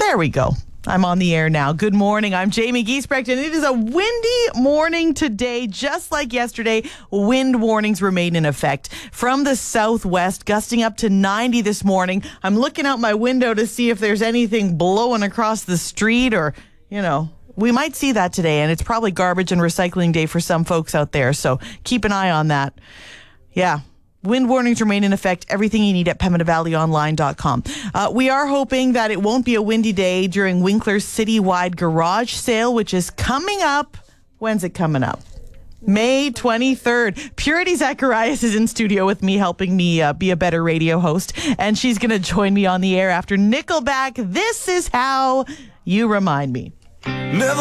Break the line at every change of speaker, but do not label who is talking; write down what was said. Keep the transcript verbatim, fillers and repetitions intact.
There we go. I'm on the air now. Good morning. I'm Jamie Giesbrecht, and it is a windy morning today. Just like yesterday, wind warnings remain in effect from the southwest, gusting up to ninety this morning. I'm looking out my window to see if there's anything blowing across the street or, you know, we might see that today, and it's probably garbage and recycling day for some folks out there, so keep an eye on that. Yeah. Wind warnings remain in effect. Everything you need at pembina valley online dot com. Uh, we are hoping that it won't be a windy day during Winkler's citywide garage sale, which is coming up. When's it coming up? May twenty-third. Purity Zacharias is in studio with me, helping me uh, be a better radio host, and she's going to join me on the air after Nickelback. This is how you remind me.
Never